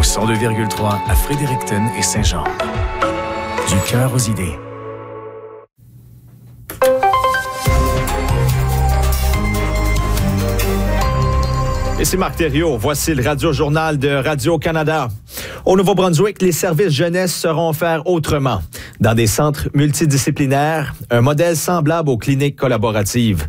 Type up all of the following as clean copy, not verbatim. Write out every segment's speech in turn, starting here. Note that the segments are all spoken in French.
102,3 à Fredericton et Saint-Jean. Du cœur aux idées. Et c'est Marc Thériault. Voici le Radio-Journal de Radio-Canada. Au Nouveau-Brunswick, les services jeunesse seront offerts autrement. Dans des centres multidisciplinaires, un modèle semblable aux cliniques collaboratives.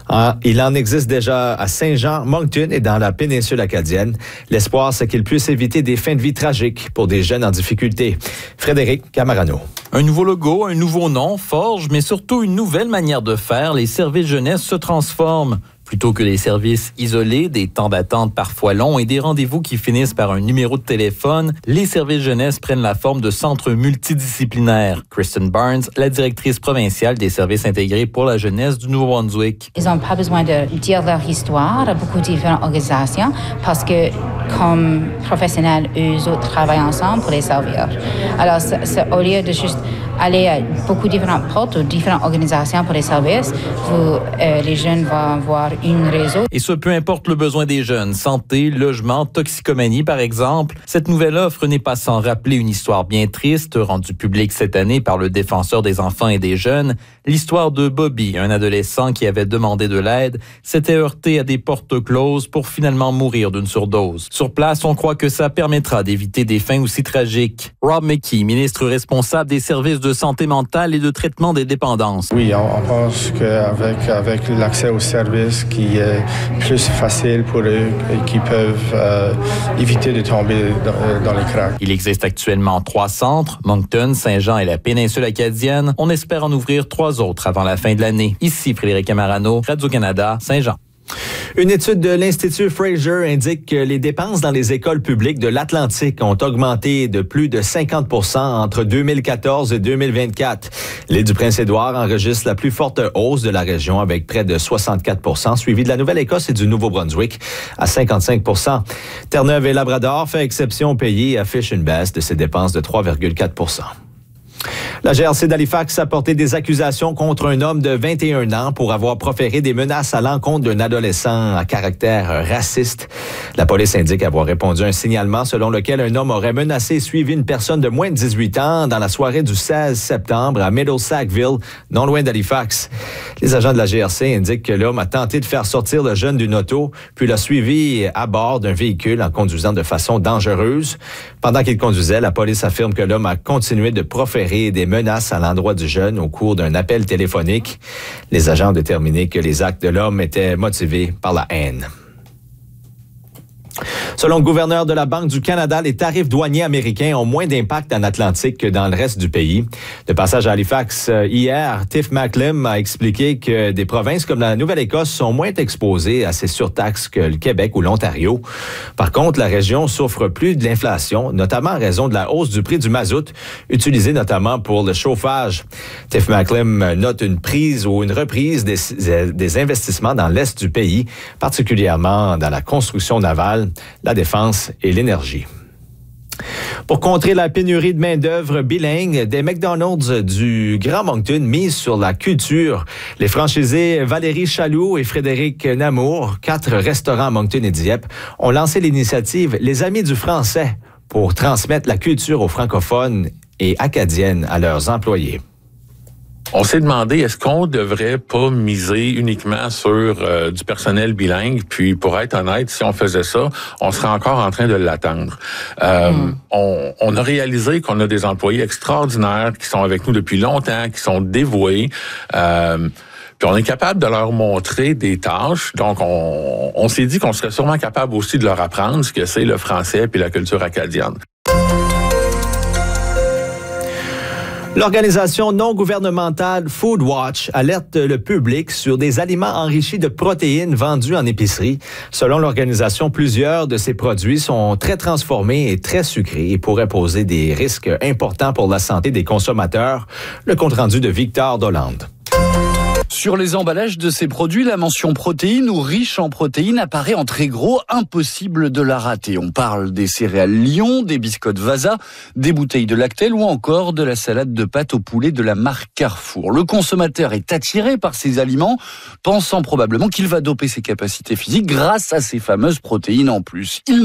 Il en existe déjà à Saint-Jean, Moncton et dans la péninsule acadienne. L'espoir, c'est qu'ils puissent éviter des fins de vie tragiques pour des jeunes en difficulté. Frédéric Camarano. Un nouveau logo, un nouveau nom, forge, mais surtout une nouvelle manière de faire. Les services jeunesse se transforment. Plutôt que des services isolés, des temps d'attente parfois longs et des rendez-vous qui finissent par un numéro de téléphone, les services jeunesse prennent la forme de centres multidisciplinaires. Kristen Barnes, la directrice provinciale des services intégrés pour la jeunesse du Nouveau-Brunswick. Ils n'ont pas besoin de dire leur histoire à beaucoup de différentes organisations parce que, comme professionnels, eux autres travaillent ensemble pour les servir. Alors, au lieu de juste aller à beaucoup de différentes portes ou différentes organisations pour les services, les jeunes vont avoir une réseau. Et ce, peu importe le besoin des jeunes. Santé, logement, toxicomanie, par exemple. Cette nouvelle offre n'est pas sans rappeler une histoire bien triste, rendue publique cette année par le défenseur des enfants et des jeunes. L'histoire de Bobby, un adolescent qui avait demandé de l'aide, s'était heurté à des portes closes pour finalement mourir d'une surdose. Sur place, on croit que ça permettra d'éviter des fins aussi tragiques. Rob McKee, ministre responsable des services de santé mentale et de traitement des dépendances. Oui, on pense qu'avec l'accès aux services qui est plus facile pour eux et qui peuvent éviter de tomber dans les cracks. Il existe actuellement 3 centres, Moncton, Saint-Jean et la péninsule acadienne. On espère en ouvrir 3 autres avant la fin de l'année. Ici Frédéric Camarano, Radio-Canada, Saint-Jean. Une étude de l'Institut Fraser indique que les dépenses dans les écoles publiques de l'Atlantique ont augmenté de plus de 50 % entre 2014 et 2024. L'île du Prince-Édouard enregistre la plus forte hausse de la région avec près de 64 %, suivi de la Nouvelle-Écosse et du Nouveau-Brunswick à 55 %. Terre-Neuve et Labrador fait exception au pays et affiche une baisse de ses dépenses de 3,4 %. La GRC d'Halifax a porté des accusations contre un homme de 21 ans pour avoir proféré des menaces à l'encontre d'un adolescent à caractère raciste. La police indique avoir répondu à un signalement selon lequel un homme aurait menacé et suivi une personne de moins de 18 ans dans la soirée du 16 septembre à Middle Sackville, non loin d'Halifax. Les agents de la GRC indiquent que l'homme a tenté de faire sortir le jeune d'une auto, puis l'a suivi à bord d'un véhicule en conduisant de façon dangereuse. Pendant qu'il conduisait, la police affirme que l'homme a continué de proférer des menaces à l'endroit du jeune au cours d'un appel téléphonique. Les agents ont déterminé que les actes de l'homme étaient motivés par la haine. Selon le gouverneur de la Banque du Canada, les tarifs douaniers américains ont moins d'impact en Atlantique que dans le reste du pays. De passage à Halifax hier, Tiff Macklem a expliqué que des provinces comme la Nouvelle-Écosse sont moins exposées à ces surtaxes que le Québec ou l'Ontario. Par contre, la région souffre plus de l'inflation, notamment en raison de la hausse du prix du mazout, utilisé notamment pour le chauffage. Tiff Macklem note une reprise des investissements dans l'est du pays, particulièrement dans la construction navale, la défense et l'énergie. Pour contrer la pénurie de main-d'œuvre bilingue, des McDonald's du Grand Moncton misent sur la culture. Les franchisés Valérie Chaloux et Frédéric Namour, 4 restaurants à Moncton et Dieppe, ont lancé l'initiative Les Amis du français pour transmettre la culture aux francophones et acadiennes à leurs employés. On s'est demandé, est-ce qu'on devrait pas miser uniquement sur du personnel bilingue? Puis, pour être honnête, si on faisait ça, on serait encore en train de l'attendre. On a réalisé qu'on a des employés extraordinaires qui sont avec nous depuis longtemps, qui sont dévoués. Puis on est capable de leur montrer des tâches. Donc, on s'est dit qu'on serait sûrement capable aussi de leur apprendre ce que c'est le français puis la culture acadienne. L'organisation non gouvernementale Food Watch alerte le public sur des aliments enrichis de protéines vendus en épicerie. Selon l'organisation, plusieurs de ces produits sont très transformés et très sucrés et pourraient poser des risques importants pour la santé des consommateurs. Le compte-rendu de Victor Dolande. Sur les emballages de ces produits, la mention protéines ou riche en protéines apparaît en très gros, impossible de la rater. On parle des céréales Lion, des biscottes Vasa, des bouteilles de Lactel ou encore de la salade de pâtes au poulet de la marque Carrefour. Le consommateur est attiré par ces aliments, pensant probablement qu'il va doper ses capacités physiques grâce à ces fameuses protéines en plus.